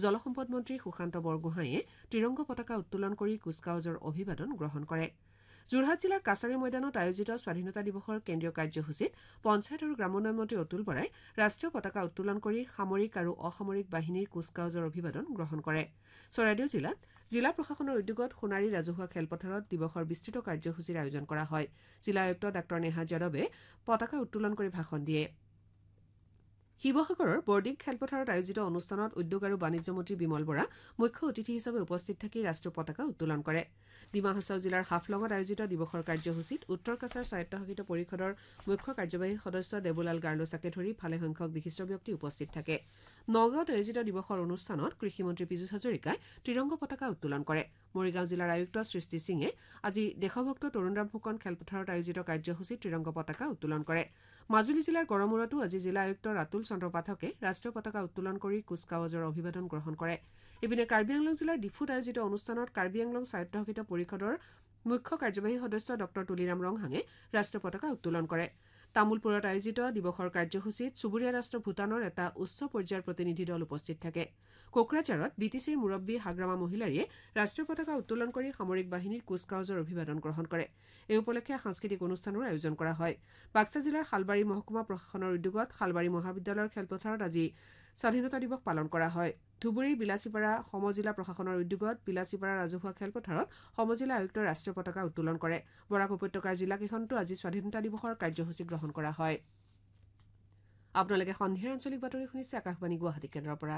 জলসম্পদ মন্ত্ৰী সুশান্ত বৰগোহাঁয়ে ত্ৰিৰংগ পতাকা উত্তোলন কৰি কুচকাৱাজৰ অভিবাদন গ্ৰহণ কৰে। যোৰহাট জিলাৰ কাছাৰী ময়দানত আয়োজিত স্বাধীনতা দিৱসৰ কেন্দ্ৰীয় কাৰ্যসূচীত পঞ্চায়ত আৰু গ্ৰামোন্নয়ন মন্ত্ৰী অতুল বৰাই ৰাষ্ট্ৰীয় পতাকা উত্তোলন কৰি সামৰিক আৰু অসামৰিক বাহিনীৰ কুচকাৱাজৰ অভিবাদন গ্ৰহণ কৰে। চৰাইদেউ জিলাত জিলা প্ৰশাসনৰ উদ্যোগত সোণাৰী ৰাজহুৱা খেলপথাৰত দিৱসৰ বিস্তৃত কাৰ্যসূচীৰ আয়োজন কৰা হয়। জিলা আয়ুক্ত ডাঃ নেহা যাদৱে পতাকা উত্তোলন কৰি ভাষণ দিয়ে। শিৱসাগৰৰ বৰ্ডিং খেলপথাৰত আয়োজিত অনুষ্ঠানত উদ্যোগ আৰু বাণিজ্য মন্ত্ৰী বিমল বৰা মুখ্য অতিথি হিচাপে উপস্থিত থাকি ৰাষ্ট্ৰীয় পতাকা উত্তোলন কৰে। ডিমা হাছাও জিলাৰ হাফলঙত আয়োজিত দিৱসৰ কাৰ্যসূচীত উত্তৰ কাছাৰ স্বায়ত্তশাসিত পৰিষদৰ মুখ্য কাৰ্যবাহী সদস্য দেবুলাল গাৰ্লোছাকে ধৰি ভালেসংখ্যক বিশিষ্ট ব্যক্তি উপস্থিত থাকে। নগাঁৱত আয়োজিত দিৱসৰ অনুষ্ঠানত কৃষিমন্ত্ৰী পীযুষ হাজৰিকাই ত্ৰিৰংগ পতাকা উত্তোলন কৰে। মৰিগাঁও জিলাৰ আয়ুক্ত সৃষ্টি সিঙে আজি দেশভক্ত তৰুণৰাম ফুকন খেলপথাৰত আয়োজিত কাৰ্যসূচীত ত্ৰিৰংগ পতাকা উত্তোলন কৰে। মাজুলী জিলাৰ গড়মূৰতো আজি জিলা আয়ুক্ত ৰাতুল চন্দ্ৰ পাঠকে ৰাষ্ট্ৰীয় পতাকা উত্তোলন কৰি কুচকাৱাজৰ অভিবাদন গ্ৰহণ কৰে। ইপিনে কাৰ্বি আংলং জিলাৰ ডিফুত আয়োজিত অনুষ্ঠানত কাৰ্বি আংলং স্বায়ত্তশাসিত পৰিষদৰ মুখ্য কাৰ্যবাহী সদস্য ডঃ তুলিৰাম ৰংহাঙে ৰাষ্ট্ৰীয় পতাকা উত্তোলন কৰে। তামুলপুৰত আয়োজিত দিৱসৰ কাৰ্যসূচীত চুবুৰীয়া ৰাষ্ট্ৰ ভূটানৰ এটা উচ্চ পৰ্যায়ৰ প্ৰতিনিধি দল উপস্থিত থাকে। কোকৰাঝাৰত বিটিচিৰ মুৰব্বী হাগ্ৰামা মহিলাৰীয়ে ৰাষ্ট্ৰীয় পতাকা উত্তোলন কৰি সামৰিক বাহিনীৰ কুচকাৱাজৰ অভিবাদন গ্ৰহণ কৰে। এই উপলক্ষে সাংস্কৃতিক অনুষ্ঠানৰ আয়োজন কৰা হয়। বাক্সা জিলাৰ শালবাৰী মহকুমা প্ৰশাসনৰ উদ্যোগত শালবাৰী মহাবিদ্যালয়ৰ খেলপথাৰত আজি স্বাধীনতা দিৱস পালন কৰা হয়। ধুবুৰীৰ বিলাচীপাৰা সমজিলা প্ৰশাসনৰ উদ্যোগত বিলাচীপাৰা ৰাজহুৱা খেলপথাৰত সমজিলা আয়ুক্তই ৰাষ্ট্ৰীয় পতাকা উত্তোলন কৰে। বৰাক উপত্যকাৰ জিলাকেইখনতো আজি স্বাধীনতা দিৱসৰ কাৰ্যসূচী গ্ৰহণ কৰা হয়। আপোনালোকে সন্ধিয়াৰ আঞ্চলিক বাতৰি শুনিছে আকাশবাণী গুৱাহাটী কেন্দ্ৰৰ পৰা।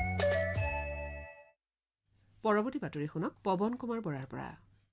পৰৱৰ্তী বাতৰি শুনক পৱন কুমাৰ বৰাৰ পৰা।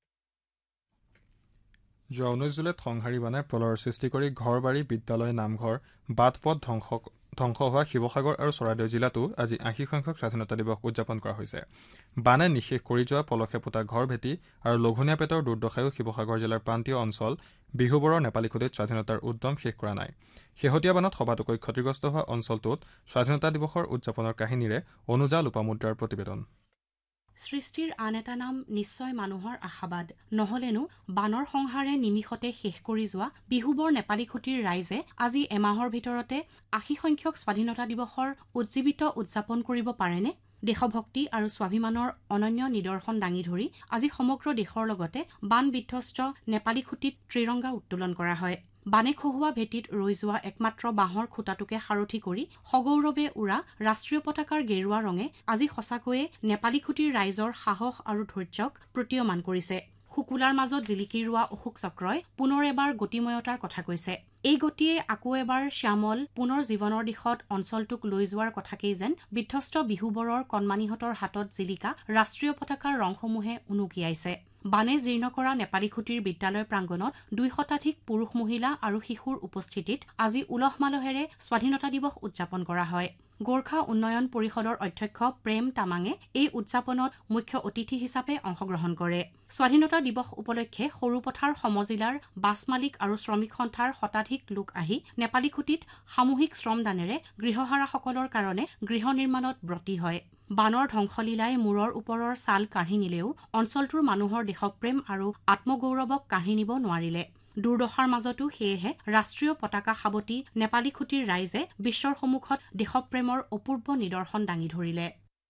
যোৱা 19 জুলাইত সংহাৰী বানে প্ৰলয়ৰ সৃষ্টি কৰি ঘৰ বাৰী বিদ্যালয় নামঘৰ বাট পথ ধ্বংস হোৱা শিৱসাগৰ আৰু চৰাইদেউ জিলাতো আজি ৮০ সংখ্যক স্বাধীনতা দিৱস উদযাপন কৰা হৈছে। বানে নিঃশেষ কৰি যোৱা পলসে পোতা ঘৰ ভেটি আৰু লঘনীয়া পেটৰ দুৰ্দশায়ো শিৱসাগৰ জিলাৰ প্ৰান্তীয় অঞ্চল বিহুবৰৰ নেপালী খুটিত স্বাধীনতাৰ উদ্যম শেষ কৰা নাই। শেহতীয়া বানত সবাতোকৈ ক্ষতিগ্ৰস্ত হোৱা অঞ্চলটোত স্বাধীনতা দিৱসৰ উদযাপনৰ কাহিনীৰে অনুজা লোপামুদ্ৰাৰ প্ৰতিবেদন। সৃষ্টিৰ আন এটা নাম নিশ্চয় মানুহৰ আশাবাদ। নহলেনো বানৰ সংহাৰে নিমিষতে শেষ কৰি যোৱা বিহুবৰ নেপালী খুটিৰ ৰাইজে আজি এমাহৰ ভিতৰতে ৮০ সংখ্যক স্বাধীনতা দিৱসৰ উজ্জীৱিত উদযাপন কৰিব পাৰেনে? দেশভক্তি আৰু স্বাভিমানৰ অনন্য নিদৰ্শন দাঙি ধৰি আজি সমগ্ৰ দেশৰ লগতে বান বিধ্বস্ত নেপালী খুটিত ত্ৰিৰংগা উত্তোলন কৰা হয়। বানে খহোৱা ভেটিত ৰৈ যোৱা একমাত্ৰ বাঁহৰ খুঁটাটোকে সাৰথি কৰি সগৌৰৱে উৰা ৰাষ্ট্ৰীয় পতাকাৰ গেৰুৱা ৰঙে আজি সঁচাকৈয়ে নেপালী খুটিৰ ৰাইজৰ সাহস আৰু ধৈৰ্যক প্ৰতীয়মান কৰিছে। শুকুলাৰ মাজত জিলিকি ৰোৱা অশোক চক্ৰই পুনৰ এবাৰ গতিময়তাৰ কথা কৈছে। এই গতিয়ে আকৌ এবাৰ শ্যামল পুনৰ জীৱনৰ দিশত অঞ্চলটোক লৈ যোৱাৰ কথাকেই যেন বিধ্বস্ত বিহুবৰৰ কণমানিহঁতৰ হাতত জিলিকা ৰাষ্ট্ৰীয় পতাকাৰ ৰংসমূহে উনুকিয়াইছে। বানে জীৰ্ণ কৰা নেপালী খুটিৰ বিদ্যালয় প্ৰাংগণত ২০০ শতাধিক পুৰুষ মহিলা আৰু শিশুৰ উপস্থিতিত আজি উলহ মালহেৰে স্বাধীনতা দিৱস উদযাপন কৰা হয়। গোৰ্খা উন্নয়ন পৰিষদৰ অধ্যক্ষ প্ৰেম তামাঙে এই উদযাপনত মুখ্য অতিথি হিচাপে অংশগ্ৰহণ কৰে। স্বাধীনতা দিৱস উপলক্ষে সৰুপথাৰ সমজিলাৰ বাছ মালিক আৰু শ্ৰমিক সন্থাৰ শতাধিক লোক আহি নেপালী খুটিত সামূহিক শ্ৰমদানেৰে গৃহহাৰাসকলৰ কাৰণে গৃহ নিৰ্মাণত ব্ৰতী হয়। বানৰ ধ্বংসলীলাই মূৰৰ ওপৰৰ ছাল কাঢ়ি নিলেও অঞ্চলটোৰ মানুহৰ দেশপ্ৰেম আৰু আত্মগৌৰৱক কাঢ়ি নিব নোৱাৰিলে। দুৰ্দশাৰ মাজতো সেয়েহে ৰাষ্ট্ৰীয় পতাকা সাৱটি নেপালী খুটিৰ ৰাইজে বিশ্বৰ সন্মুখত দেশপ্ৰেমৰ অপূৰ্ব নিদৰ্শন দাঙি ধৰিলে।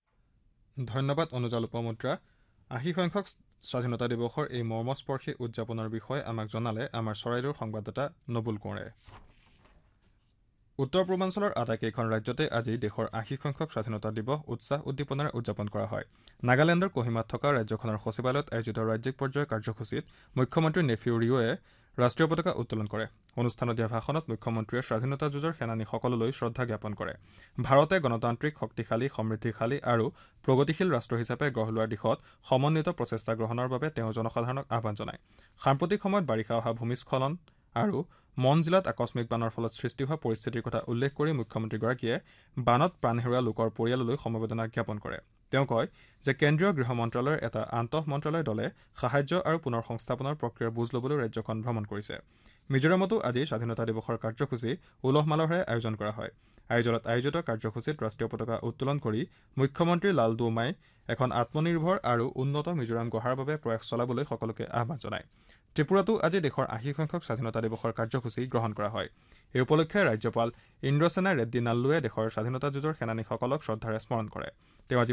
ধন্যবাদ অনুজা লোপামুদ্ৰা। ৮০ সংখ্যক স্বাধীনতা দিৱসৰ এই মৰ্মস্পৰ্শী উদযাপনৰ বিষয়ে আমাক জনালে আমাৰ চৰাইদেউৰ সংবাদদাতা নবুল কোঁৱৰে। উত্তৰ পূৰ্বাঞ্চলৰ আটাইকেইখন ৰাজ্যতে আজি দেশৰ ৮০ সংখ্যক স্বাধীনতা দিৱস উৎসাহ উদ্দীপনাৰে উদযাপন কৰা হয়। নাগালেণ্ডৰ কোহিমাত থকা ৰাজ্যখনৰ সচিবালয়ত আয়োজিত ৰাজ্যিক পৰ্যায়ৰ কাৰ্যসূচীত মুখ্যমন্ত্ৰী নেফিউ ৰিঅ'য়ে ৰাষ্ট্ৰীয় পতাকা উত্তোলন কৰে। অনুষ্ঠানত দিয়া ভাষণত মুখ্যমন্ত্ৰীয়ে স্বাধীনতা যুঁজৰ সেনানীসকললৈ শ্ৰদ্ধা জ্ঞাপন কৰে। ভাৰতে গণতান্ত্ৰিক শক্তিশালী সমৃদ্ধিশালী আৰু প্ৰগতিশীল ৰাষ্ট্ৰ হিচাপে গঢ় লোৱাৰ দিশত সমন্বিত প্ৰচেষ্টা গ্ৰহণৰ বাবে তেওঁ জনসাধাৰণক আহ্বান জনায়। সাম্প্ৰতিক সময়ত বাৰিষা অহা ভূমিস্খলন আৰু মন জিলাত আকস্মিক বানৰ ফলত সৃষ্টি হোৱা পৰিস্থিতিৰ কথা উল্লেখ কৰি মুখ্যমন্ত্ৰীগৰাকীয়ে বানত প্ৰাণ হেৰুওৱা লোকৰ পৰিয়াললৈ সমবেদনা জ্ঞাপন কৰে। তেওঁ কয় যে কেন্দ্ৰীয় গৃহ মন্ত্ৰালয়ৰ এটা আন্তঃ মন্ত্ৰালয় দলে সাহায্য আৰু পুনৰ সংস্থাপনৰ প্ৰক্ৰিয়াৰ বুজ ল'বলৈ ৰাজ্যখন ভ্ৰমণ কৰিছে। মিজোৰামতো আজি স্বাধীনতা দিৱসৰ কাৰ্যসূচী উলহ মালহেৰে আয়োজন কৰা হয়। আয়োজনত আয়োজিত কাৰ্যসূচীত ৰাষ্ট্ৰীয় পতাকা উত্তোলন কৰি মুখ্যমন্ত্ৰী লালদুমাই এখন আত্মনিৰ্ভৰ আৰু উন্নত মিজোৰাম গঢ়াৰ বাবে প্ৰয়াস চলাবলৈ সকলোকে আহ্বান জনায়। ত্ৰিপুৰাতো আজি দেশৰ ৮০ সংখ্যক স্বাধীনতা দিৱসৰ কাৰ্যসূচী গ্ৰহণ কৰা হয়। এই উপলক্ষে ৰাজ্যপাল ইন্দ্ৰসেনা ৰেড্ডী নাল্লুৱে দেশৰ স্বাধীনতা যুঁজৰ সেনানীসকলক শ্ৰদ্ধাৰে স্মৰণ কৰে। তেওঁ আজি